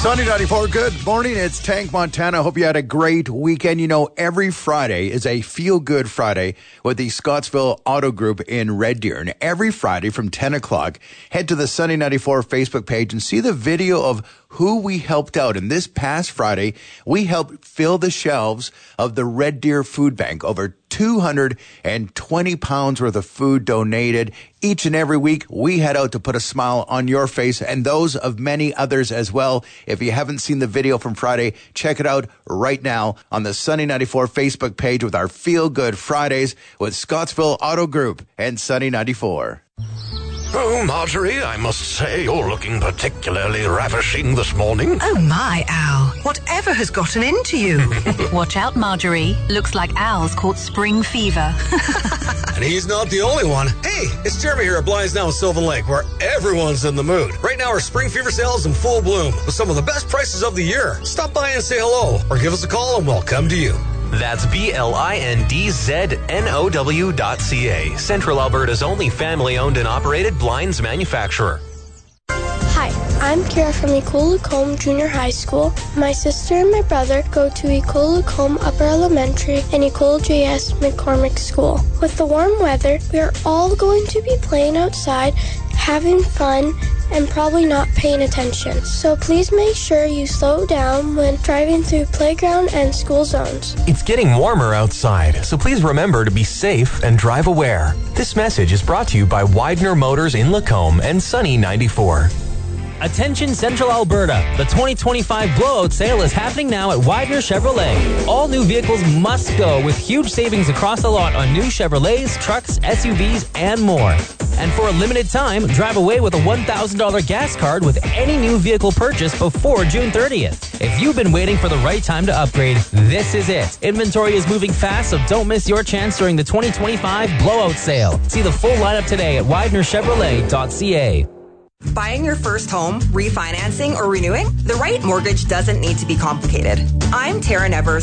Sunny 94, good morning. It's Tank Montana. Hope you had a great weekend. You know, every Friday is a feel-good Friday with the Scottsville Auto Group in Red Deer. And every Friday from 10 o'clock, head to the Sunny 94 Facebook page and see the video of who we helped out. And this past Friday, we helped fill the shelves of the Red Deer Food Bank. Over 220 pounds worth of food donated. Each and every week, we head out to put a smile on your face and those of many others as well. If you haven't seen the video from Friday, check it out right now on the Sunny 94 Facebook page with our Feel Good Fridays with Scottsville Auto Group and Sunny 94. Oh, Marjorie, I must say you're looking particularly ravishing this morning. Oh, my, Al. Whatever has gotten into you? Watch out, Marjorie. Looks like Al's caught spring fever. And he's not the only one. Hey, it's Jeremy here at Blinds Now in Sylvan Lake, where everyone's in the mood. Right now, our spring fever sale is in full bloom with some of the best prices of the year. Stop by and say hello, or give us a call and we'll come to you. That's BLINDZNOW.ca, Central Alberta's only family-owned and operated blinds manufacturer. Hi, I'm Kira from Ecole Lacombe Junior High School. My sister and my brother go to Ecole Lacombe Upper Elementary and Ecole JS McCormick School. With the warm weather, we are all going to be playing outside, having fun, and probably not paying attention. So please make sure you slow down when driving through playground and school zones. It's getting warmer outside, so please remember to be safe and drive aware. This message is brought to you by Widener Motors in Lacombe and Sunny 94. Attention Central Alberta. The 2025 blowout sale is happening now at Widener Chevrolet. All new vehicles must go with huge savings across the lot on new Chevrolets, trucks, SUVs, and more. And for a limited time, drive away with a $1,000 gas card with any new vehicle purchase before June 30th. If you've been waiting for the right time to upgrade, this is it. Inventory is moving fast, so don't miss your chance during the 2025 blowout sale. See the full lineup today at WidenerChevrolet.ca. Buying your first home, refinancing, or renewing? The right mortgage doesn't need to be complicated. I'm Tara Nevers